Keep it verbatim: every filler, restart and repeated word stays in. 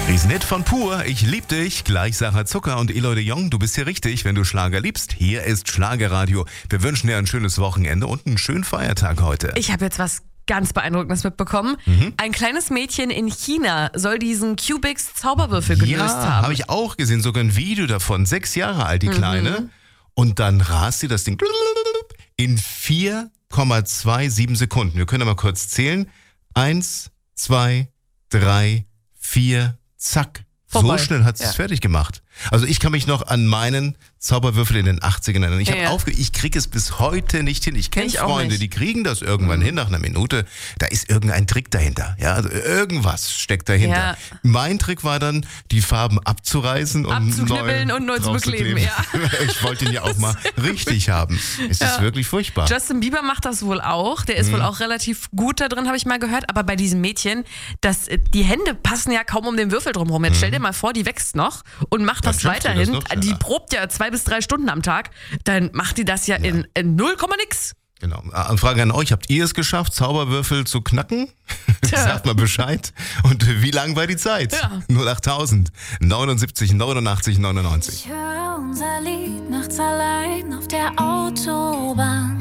Riesenhit von Pur, ich lieb dich, gleich Sarah Zucker und Eloy de Jong, du bist hier richtig, wenn du Schlager liebst. Hier ist Schlagerradio. Wir wünschen dir ein schönes Wochenende und einen schönen Feiertag heute. Ich habe jetzt was ganz Beeindruckendes mitbekommen. Mhm. Ein kleines Mädchen in China soll diesen Cubics Zauberwürfel gelöst ja, haben. Ja, habe ich auch gesehen, sogar ein Video davon. Sechs Jahre alt, die Kleine. Mhm. Und dann rast sie das Ding in vier Komma siebenundzwanzig Sekunden. Wir können mal kurz zählen. Eins, zwei, drei, vier, zack. Vorbei. So schnell hat sie es ja. fertig gemacht. Also ich kann mich noch an meinen Zauberwürfel in den achtzigern erinnern. Ich, ja, hab ja. aufge- ich kriege es bis heute nicht hin. Ich kenne Ich auch Freunde, nicht. die kriegen das irgendwann mhm. hin nach einer Minute. Da ist irgendein Trick dahinter. Ja, also irgendwas steckt dahinter. Ja. Mein Trick war dann, die Farben abzureißen und abzuknibbeln neu und neu zu draufzukleben. bekleben. Ja. Ich wollte ihn ja auch mal richtig haben. Es ist Ja. wirklich furchtbar. Justin Bieber macht das wohl auch. Der ist Mhm. wohl auch relativ gut da drin, habe ich mal gehört. Aber bei diesem Mädchen, das, die Hände passen ja kaum um den Würfel drumherum. Jetzt stell dir mal vor, die wächst noch und macht Dann das schafft sie das weiterhin. noch schneller. Die probt ja zwei bis drei Stunden am Tag. Dann macht die das ja, ja. in, in null Komma nix. Genau. Frage an euch, habt ihr es geschafft, Zauberwürfel zu knacken? Tja. Sagt mal Bescheid. Und wie lang war die Zeit? Ja. null achttausend neunundsiebzig neunundachtzig neunundneunzig. Ich höre unser Lied nachts allein auf der Autobahn.